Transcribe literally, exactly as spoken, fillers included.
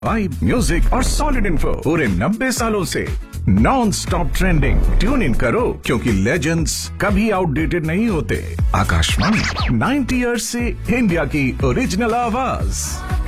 Vibe, music और solid info पूरे नब्बे सालों से non stop trending. Tune in करो क्योंकि लेजेंड्स कभी आउटडेटेड नहीं होते। आकाशवाणी नाइन्टी ईयर्स से इंडिया की ओरिजिनल आवाज।